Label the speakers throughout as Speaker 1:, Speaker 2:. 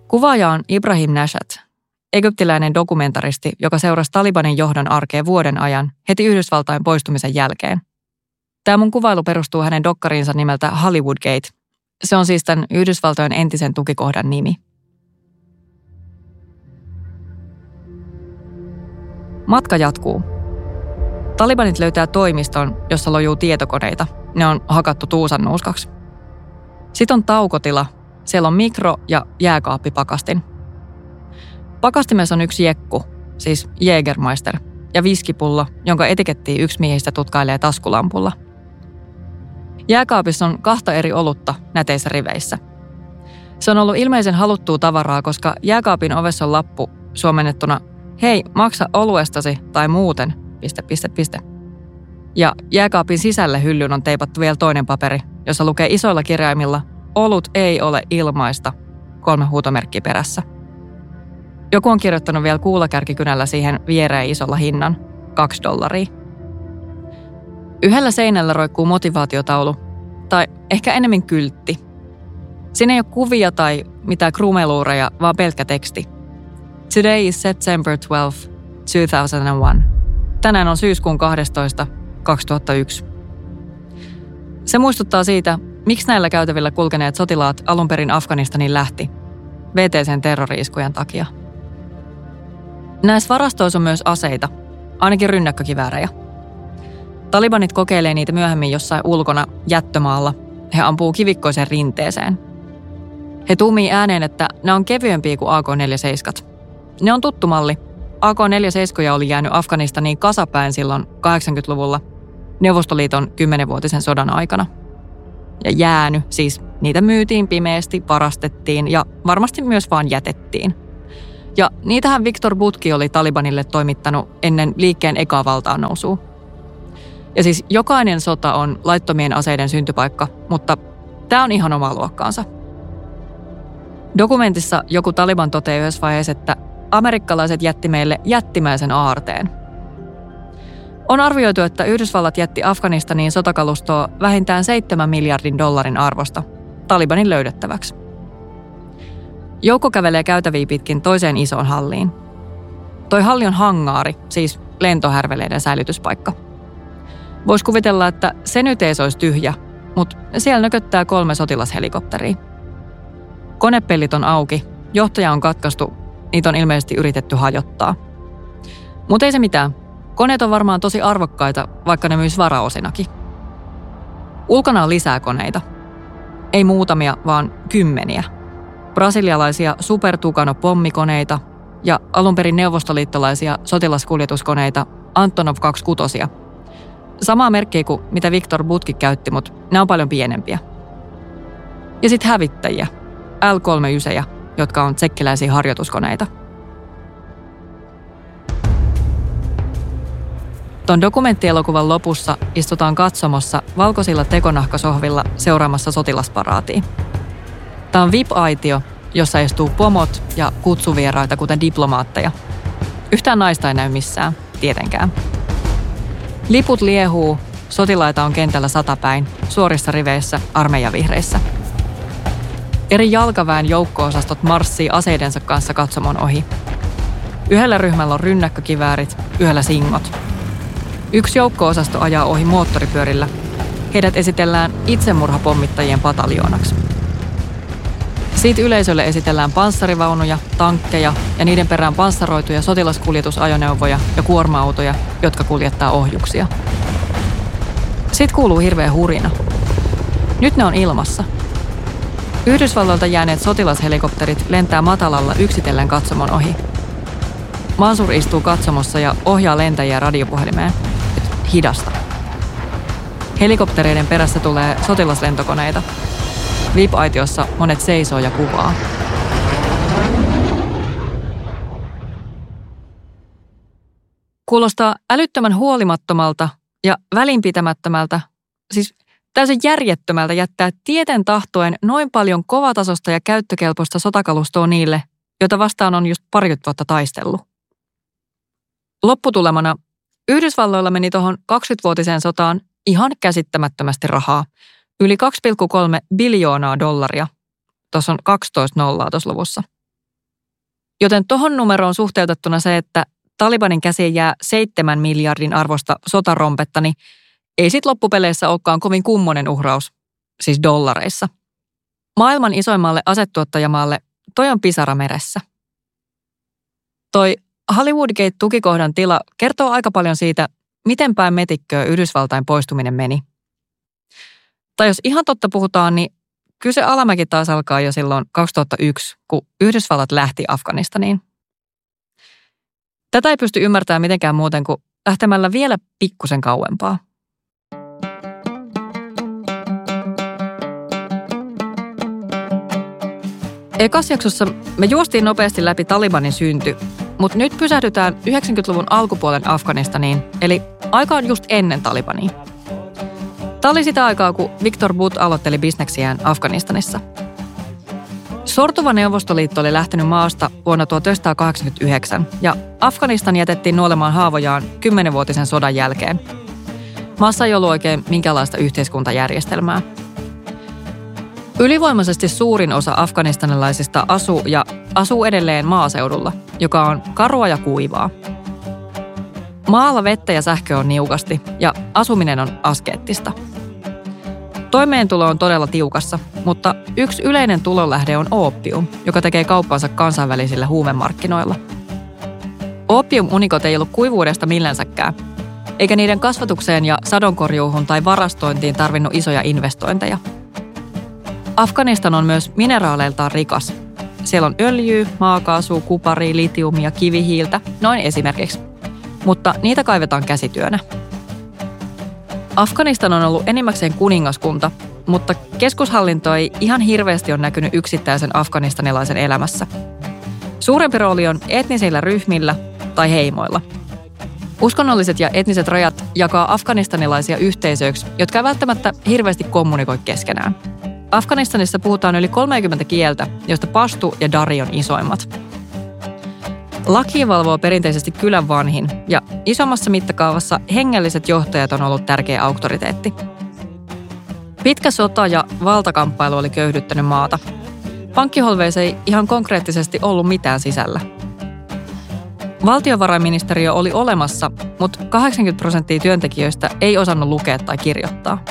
Speaker 1: Kuvaaja on Ibrahim Nashat, egyptiläinen dokumentaristi, joka seurasi Talibanin johdon arkea vuoden ajan heti Yhdysvaltain poistumisen jälkeen. Tämä mun kuvailu perustuu hänen dokkariinsa nimeltä Hollywood Gate. Se on siis tämän Yhdysvaltojen entisen tukikohdan nimi. Matka jatkuu. Talibanit löytää toimiston, jossa lojuu tietokoneita. Ne on hakattu tuusannuuskaksi. Sitten on taukotila. Siellä on mikro- ja jääkaappipakastin. Pakastimessa on yksi jekku, siis Jägermeister, ja viskipullo, jonka etikettiä yksi miehistä tutkailee taskulampulla. Jääkaapissa on 2 eri olutta näteissä riveissä. Se on ollut ilmeisen haluttua tavaraa, koska jääkaapin ovessa on lappu suomennettuna "Hei, maksa oluestasi tai muuten, ... Ja jääkaapin sisälle hyllyyn on teipattu vielä toinen paperi, jossa lukee isoilla kirjaimilla "Olut ei ole ilmaista", 3 huutomerkkiä perässä. Joku on kirjoittanut vielä kuulakärkikynällä siihen viereen isolla hinnan, $2. Yhdellä seinällä roikkuu motivaatiotaulu, tai ehkä enemmän kyltti. Siinä ei ole kuvia tai mitään krumeluureja, vaan pelkkä teksti. Today is September 12, 2001. Tänään on syyskuun 12, 2001. Se muistuttaa siitä, miksi näillä käytävillä kulkeneet sotilaat alun perin Afganistaniin lähti, VTC:n terrori-iskujen takia. Näissä varastoissa on myös aseita, ainakin rynnäkkökiväärejä. Talibanit kokeilee niitä myöhemmin jossain ulkona jättömaalla. He ampuu kivikkoisen rinteeseen. He tuumii ääneen, että ne on kevyempiä kuin AK-47. Ne on tuttu malli. AK-47 oli jäänyt Afganistaniin kasapäin silloin 80-luvulla Neuvostoliiton 10-vuotisen sodan aikana. Ja jäänyt, siis niitä myytiin pimeästi, varastettiin ja varmasti myös vaan jätettiin. Ja niitähän Viktor Butki oli Talibanille toimittanut ennen liikkeen ekaa valtaan nousua. Ja siis jokainen sota on laittomien aseiden syntypaikka, mutta tämä on ihan omaa luokkaansa. Dokumentissa joku Taliban toteaa yhdessä vaiheessa, että amerikkalaiset jätti meille jättimäisen aarteen. On arvioitu, että Yhdysvallat jätti Afganistaniin sotakalustoa vähintään $7 miljardin arvosta Talibanin löydettäväksi. Joukko kävelee käytäviä pitkin toiseen isoon halliin. Toi halli on hangaari, siis lentohärveleiden säilytyspaikka. Voisi kuvitella, että se nyt ei olisi tyhjä, mutta siellä nököttää 3 sotilashelikopteria. Konepellit on auki, johtaja on katkaistu, niitä on ilmeisesti yritetty hajottaa. Mutta ei se mitään. Koneet on varmaan tosi arvokkaita, vaikka ne myis varaosinakin. Ulkona on lisää koneita. Ei muutamia, vaan 10. Brasilialaisia Super Tucano-pommikoneita ja alunperin neuvostoliittolaisia sotilaskuljetuskoneita Antonov 26. Samaa merkkiä kuin mitä Viktor Butki käytti, mutta nämä on paljon pienempiä. Ja sitten hävittäjiä, L-39, jotka on tsekkiläisiä harjoituskoneita. Ton dokumenttielokuvan lopussa istutaan katsomossa valkoisilla tekonahkasohvilla seuraamassa sotilasparaatia. Tämä on VIP-aitio, jossa istuu pomot ja kutsuvieraita, kuten diplomaatteja. Yhtään naista ei näy missään, tietenkään. Liput liehuu, sotilaita on kentällä 100 päin, suorissa riveissä, armeijavihreissä. Eri jalkaväen joukko-osastot marssii aseidensa kanssa katsomon ohi. Yhdellä ryhmällä on rynnäkkökiväärit, yhdellä singot. Yksi joukko-osasto ajaa ohi moottoripyörillä. Heidät esitellään itsemurhapommittajien pataljoonaksi. Siitä yleisölle esitellään panssarivaunuja, tankkeja ja niiden perään panssaroituja sotilaskuljetusajoneuvoja ja kuorma-autoja, jotka kuljettaa ohjuksia. Sitten kuuluu hirveä hurina. Nyt ne on ilmassa. Yhdysvalloilta jääneet sotilashelikopterit lentää matalalla yksitellen katsomon ohi. Mansur istuu katsomossa ja ohjaa lentäjiä radiopuhelimeen. Hidasta. Helikoptereiden perässä tulee sotilaslentokoneita. VIP-aitiossa monet seisoo ja kuvaa. Kuulostaa älyttömän huolimattomalta ja välinpitämättömältä, siis täysin järjettömältä jättää tieten tahtoen noin paljon kovatasosta ja käyttökelpoista sotakalustoa niille, joita vastaan on just parikymmentä vuotta taistellut. Lopputulemana Yhdysvalloilla meni tuohon 20-vuotiseen sotaan ihan käsittämättömästi rahaa. Yli $2,3 biljoonaa. Tuossa on 12 nollaa tuossa luvussa. Joten tohon numeroon suhteutettuna se, että Talibanin käsiin jää 7 miljardin arvosta sotarompetta, niin ei sit loppupeleissä olekaan kovin kummonen uhraus, siis dollareissa. Maailman isoimmalle asetuottajamaalle toi on pisara meressä. Toi Hollywoodgate-tukikohdan tila kertoo aika paljon siitä, miten päin metikköä Yhdysvaltain poistuminen meni. Tai jos ihan totta puhutaan, niin kyllä se alamäki taas alkaa jo silloin 2001, kun Yhdysvallat lähti Afganistaniin. Tätä ei pysty ymmärtämään mitenkään muuten kuin lähtemällä vielä pikkusen kauempaa. Ekas jaksossa me juostiin nopeasti läpi Talibanin synty, mutta nyt pysähdytään 90-luvun alkupuolen Afganistaniin, eli aika on just ennen Talibania. Tämä oli sitä aikaa, kun Victor Butt aloitteli bisneksiään Afganistanissa. Sortuva Neuvostoliitto oli lähtenyt maasta vuonna 1989 ja Afganistan jätettiin nuolemaan haavojaan 10-vuotisen sodan jälkeen. Maassa ei ollut oikein minkäänlaista yhteiskuntajärjestelmää. Ylivoimaisesti suurin osa afganistanilaisista asuu edelleen maaseudulla, joka on karua ja kuivaa. Maalla vettä ja sähköä on niukasti ja asuminen on askeettista. Toimeentulo on todella tiukassa, mutta yksi yleinen tulonlähde on oopium, joka tekee kauppansa kansainvälisillä huumemarkkinoilla. Oopiumunikot ei ollut kuivuudesta millänsäkään, eikä niiden kasvatukseen ja sadonkorjuuhun tai varastointiin tarvinnut isoja investointeja. Afganistan on myös mineraaleiltaan rikas. Siellä on öljyä, maakaasua, kuparia, litiumia, kivihiiltä, noin esimerkiksi. Mutta niitä kaivetaan käsityönä. Afganistan on ollut enimmäkseen kuningaskunta, mutta keskushallinto ei ihan hirveästi ole näkynyt yksittäisen afganistanilaisen elämässä. Suurempi rooli on etnisillä ryhmillä tai heimoilla. Uskonnolliset ja etniset rajat jakaa afganistanilaisia yhteisöiksi, jotka ei välttämättä hirveästi kommunikoi keskenään. Afganistanissa puhutaan yli 30 kieltä, joista pashtu ja dari on isoimmat. Lakia valvoo perinteisesti kylän vanhin ja isommassa mittakaavassa hengelliset johtajat on ollut tärkeä auktoriteetti. Pitkä sota ja valtakamppailu oli köyhdyttänyt maata. Pankkiholveissa ei ihan konkreettisesti ollut mitään sisällä. Valtiovarainministeriö oli olemassa, mutta 80% työntekijöistä ei osannut lukea tai kirjoittaa.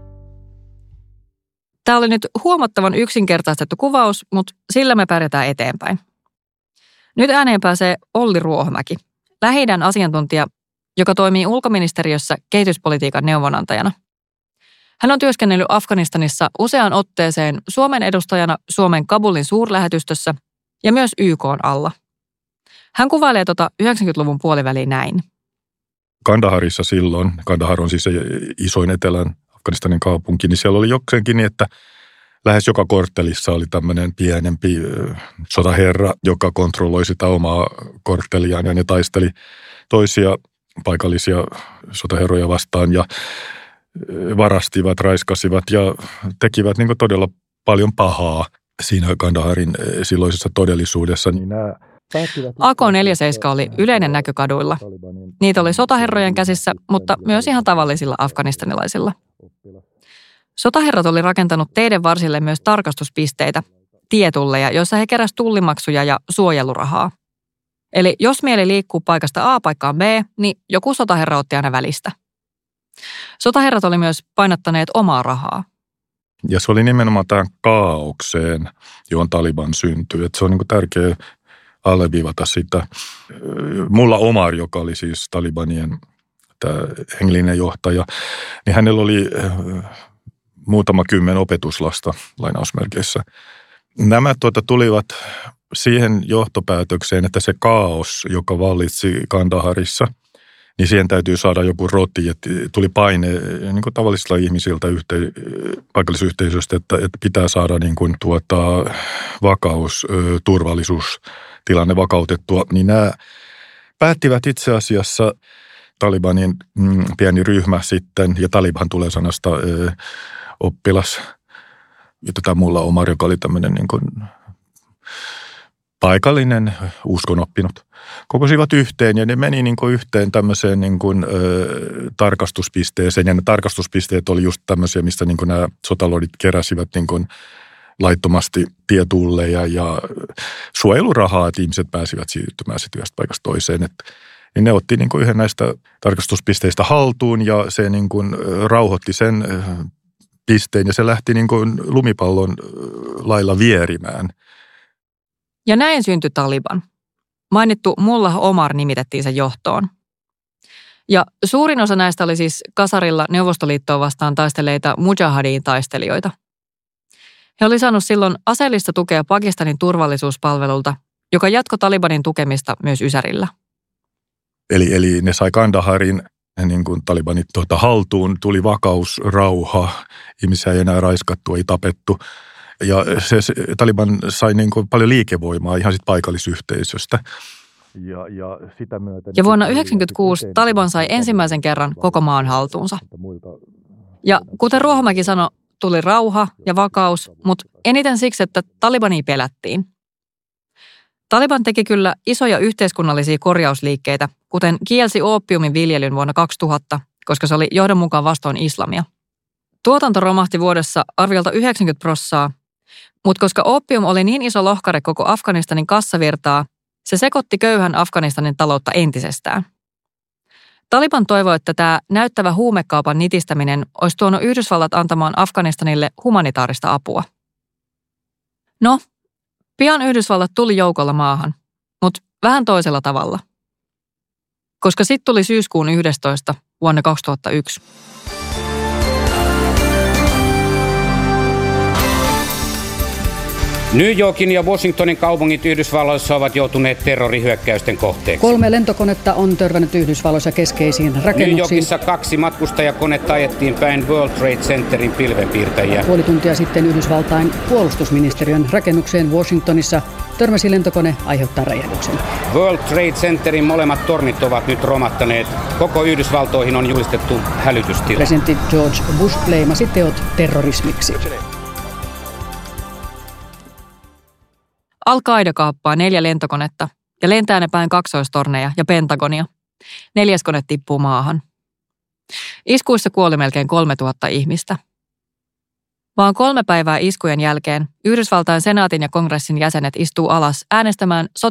Speaker 1: Tämä oli nyt huomattavan yksinkertaistettu kuvaus, mutta sillä me pärjätään eteenpäin. Nyt ääneen pääsee Olli Ruohomäki, Lähi-idän asiantuntija, joka toimii ulkoministeriössä kehityspolitiikan neuvonantajana. Hän on työskennellyt Afganistanissa useaan otteeseen Suomen edustajana Suomen Kabulin suurlähetystössä ja myös YK:n alla. Hän kuvailee 90-luvun puoliväliin näin.
Speaker 2: Kandaharissa silloin, Kandahar on siis se isoin etelän Afganistanin kaupunki, niin siellä oli jokseenkin niin, että lähes joka korttelissa oli tämmöinen pienempi sotaherra, joka kontrolloi sitä omaa kortteliaan ja ne taisteli toisia paikallisia sotaherroja vastaan ja varastivat, raiskasivat ja tekivät niin kuin todella paljon pahaa siinä Kandaharin silloisessa todellisuudessa. Niin nämä
Speaker 1: AK-47 oli yleinen näkö kaduilla. Niitä oli sotaherrojen käsissä, mutta myös ihan tavallisilla afganistanilaisilla. Sotaherrat oli rakentanut teiden varsille myös tarkastuspisteitä, tietulleja, joissa he keräsivät tullimaksuja ja suojelurahaa. Eli jos mieli liikkuu paikasta A paikkaan B, niin joku sotaherra otti aina välistä. Sotaherrat oli myös painottaneet omaa rahaa.
Speaker 2: Ja se oli nimenomaan tähän kaaukseen, johon Taliban syntyi. Että se on niin kuin tärkeä alleviivata sitä. Mulla Omar, joka oli siis Talibanien tämä hengellinen johtaja, niin hänellä oli muutama 10 opetuslasta lainausmerkeissä. Nämä tulivat siihen johtopäätökseen, että se kaos, joka vallitsi Kandaharissa, niin siihen täytyy saada joku roti. Että tuli paine niin kuin tavallisilta ihmisiltä paikallisyhteisöstä, että pitää saada niin kuin vakaus, turvallisuustilanne vakautettua. Niin nämä päättivät itse asiassa Talibanin pieni ryhmä sitten, ja Taliban tulee sanasta oppilas, jota mulla Omar, joka oli tämmöinen niin kuin paikallinen uskonoppinut, kokosivat yhteen ja ne meni niin kuin yhteen tämmöiseen niin kuin, tarkastuspisteeseen. Ja ne tarkastuspisteet oli just tämmöisiä, mistä niin kuin nämä sotalordit keräsivät niin kuin laittomasti tietulleja ja suojelurahaa, että ihmiset pääsivät siirtymään sitten yhdestä paikasta toiseen. Niin ne otti niin kuin yhden näistä tarkastuspisteistä haltuun ja se niin kuin rauhoitti sen pisteen ja se lähti niin kuin lumipallon lailla vierimään.
Speaker 1: Ja näin syntyi Taliban. Mainittu Mullah Omar nimitettiin sen johtoon. Ja suurin osa näistä oli siis kasarilla Neuvostoliittoa vastaan taisteleita mujahideen taistelijoita. He oli saanut silloin aseellista tukea Pakistanin turvallisuuspalvelulta, joka jatkoi Talibanin tukemista myös Ysärillä.
Speaker 2: Eli ne sai Kandaharin, niin kuin Talibanit haltuun, tuli vakaus, rauha, ihmisiä ei enää raiskattu, ei tapettu. Ja se Taliban sai niin kuin paljon liikevoimaa ihan sit paikallisyhteisöstä.
Speaker 1: Ja vuonna 1996 Taliban sai ensimmäisen kerran koko maan haltuunsa. Ja kuten Ruohomäki sanoi, tuli rauha ja vakaus, mutta eniten siksi, että Talibania pelättiin. Taliban teki kyllä isoja yhteiskunnallisia korjausliikkeitä, kuten kielsi oopiumin viljelyn vuonna 2000, koska se oli johdonmukaan vastoin islamia. Tuotanto romahti vuodessa arviolta 90%, mutta koska oopium oli niin iso lohkare koko Afganistanin kassavirtaa, se sekoitti köyhän Afganistanin taloutta entisestään. Taliban toivoi, että tämä näyttävä huumekaupan nitistäminen olisi tuonut Yhdysvallat antamaan Afganistanille humanitaarista apua. No, pian Yhdysvallat tuli joukolla maahan, mutta vähän toisella tavalla. Koska sitten tuli syyskuun 11. vuonna 2001.
Speaker 3: New Yorkin ja Washingtonin kaupungit Yhdysvalloissa ovat joutuneet terrorihyökkäysten kohteeksi.
Speaker 4: 3 lentokonetta on törmännyt Yhdysvalloissa keskeisiin rakennuksiin.
Speaker 3: New Yorkissa 2 matkustajakonetta ajettiin päin World Trade Centerin pilvenpiirtäjiä.
Speaker 4: Puoli tuntia sitten Yhdysvaltain puolustusministeriön rakennukseen Washingtonissa törmäsi lentokone aiheuttaa räjähdyksen.
Speaker 3: World Trade Centerin molemmat tornit ovat nyt romahtaneet. Koko Yhdysvaltoihin on julistettu hälytystila.
Speaker 4: Presidentti George Bush leimasi teot terrorismiksi.
Speaker 1: Al-Qaida kaappaa 4 lentokonetta ja lentää ne päin kaksoistorneja ja Pentagonia. 4. kone tippuu maahan. Iskuissa kuoli melkein 3000 ihmistä. Vaan 3 päivää iskujen jälkeen Yhdysvaltain senaatin ja kongressin jäsenet istuu alas äänestämään